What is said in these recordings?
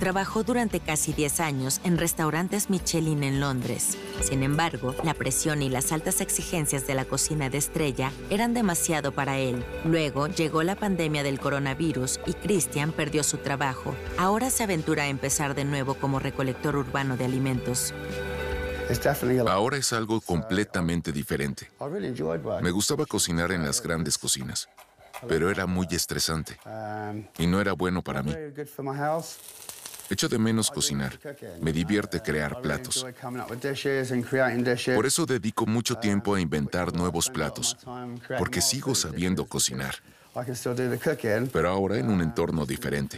Trabajó durante casi 10 años en restaurantes Michelin en Londres. Sin embargo, la presión y las altas exigencias de la cocina de estrella eran demasiado para él. Luego llegó la pandemia del coronavirus y Christian perdió su trabajo. Ahora se aventura a empezar de nuevo como recolector urbano de alimentos. Ahora es algo completamente diferente. Me gustaba cocinar en las grandes cocinas, pero era muy estresante y no era bueno para mí. Echo de menos cocinar. Me divierte crear platos. Por eso dedico mucho tiempo a inventar nuevos platos, porque sigo sabiendo cocinar, pero ahora en un entorno diferente.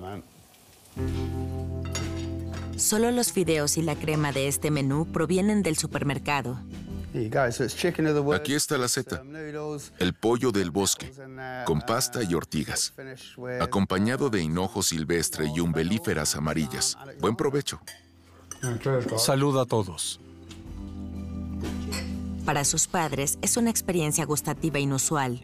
Solo los fideos y la crema de este menú provienen del supermercado. Aquí está la seta, el pollo del bosque, con pasta y ortigas, acompañado de hinojo silvestre y umbelíferas amarillas. Buen provecho. Salud a todos. Para sus padres es una experiencia gustativa inusual.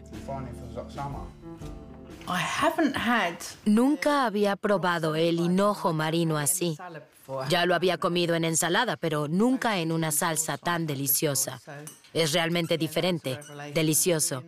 Nunca había probado el hinojo marino así. Ya lo había comido en ensalada, pero nunca en una salsa tan deliciosa. Es realmente diferente, delicioso.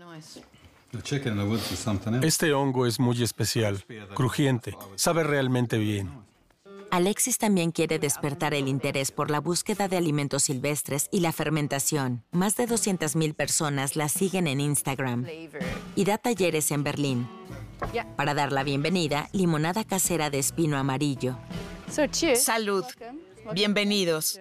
Este hongo es muy especial, crujiente, sabe realmente bien. Alexis también quiere despertar el interés por la búsqueda de alimentos silvestres y la fermentación. Más de 200,000 personas la siguen en Instagram y da talleres en Berlín. Para dar la bienvenida, limonada casera de espino amarillo. Salud. Bienvenidos.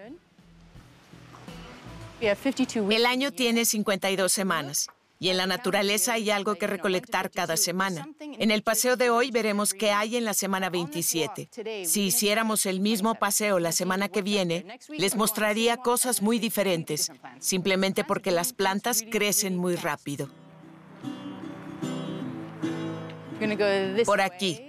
El año tiene 52 semanas. Y en la naturaleza hay algo que recolectar cada semana. En el paseo de hoy veremos qué hay en la semana 27. Si hiciéramos el mismo paseo la semana que viene, les mostraría cosas muy diferentes, simplemente porque las plantas crecen muy rápido. Por aquí.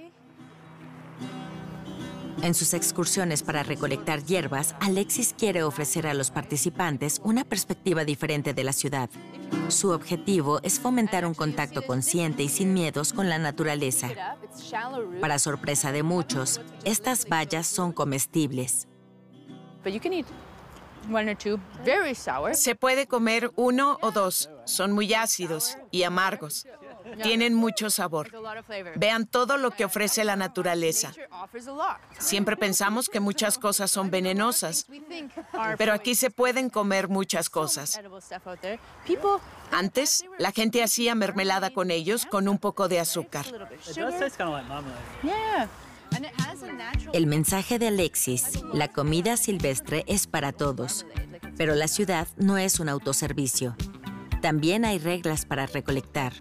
En sus excursiones para recolectar hierbas, Alexis quiere ofrecer a los participantes una perspectiva diferente de la ciudad. Su objetivo es fomentar un contacto consciente y sin miedos con la naturaleza. Para sorpresa de muchos, estas bayas son comestibles. Se puede comer 1 o 2. Son muy ácidos y amargos. Tienen mucho sabor. Vean todo lo que ofrece la naturaleza. Siempre pensamos que muchas cosas son venenosas, pero aquí se pueden comer muchas cosas. Antes, la gente hacía mermelada con ellos con un poco de azúcar. El mensaje de Alexis, la comida silvestre es para todos, pero la ciudad no es un autoservicio. También hay reglas para recolectar.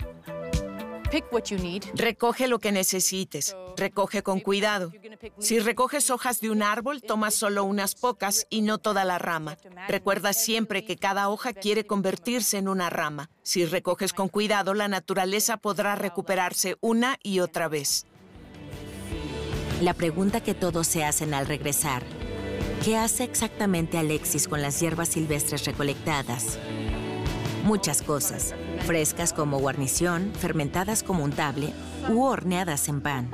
Recoge lo que necesites. Recoge con cuidado. Si recoges hojas de un árbol, toma solo unas pocas y no toda la rama. Recuerda siempre que cada hoja quiere convertirse en una rama. Si recoges con cuidado, la naturaleza podrá recuperarse una y otra vez. La pregunta que todos se hacen al regresar: ¿qué hace exactamente Alexis con las hierbas silvestres recolectadas? Muchas cosas, frescas como guarnición, fermentadas como untable u horneadas en pan.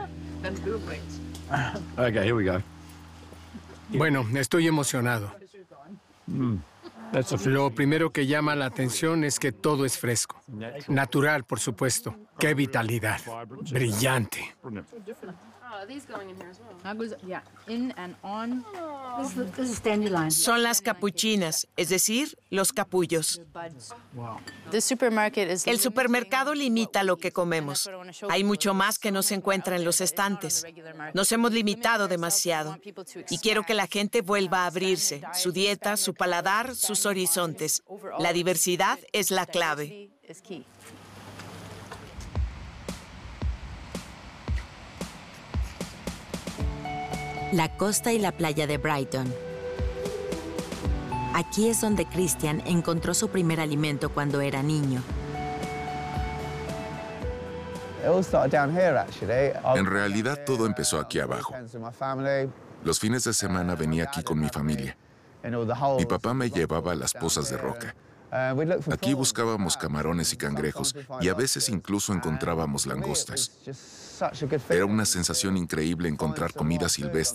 Bueno, estoy emocionado. Lo primero que llama la atención es que todo es fresco. Natural, por supuesto. ¡Qué vitalidad! Brillante. Son las capuchinas, es decir, los capullos. El supermercado limita lo que comemos. Hay mucho más que no se encuentra en los estantes. Nos hemos limitado demasiado. Y quiero que la gente vuelva a abrirse, su dieta, su paladar, sus horizontes. La diversidad es la clave. La costa y la playa de Brighton. Aquí es donde Christian encontró su primer alimento cuando era niño. En realidad todo empezó aquí abajo. Los fines de semana venía aquí con mi familia. Mi papá me llevaba a las pozas de roca. Aquí buscábamos camarones y cangrejos y a veces incluso encontrábamos langostas. Era una sensación increíble encontrar comida silvestre